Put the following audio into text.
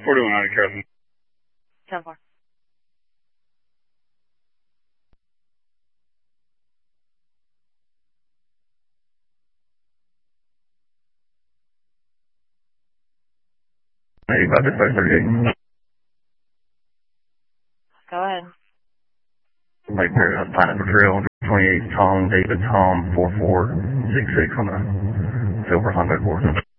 41 out of Carolina. 10-4. Hey, about this 38. Go ahead. Lake Paradise Planet Drill, 28 Tom, David Tom, 4466 on the Silver Honda Corsa.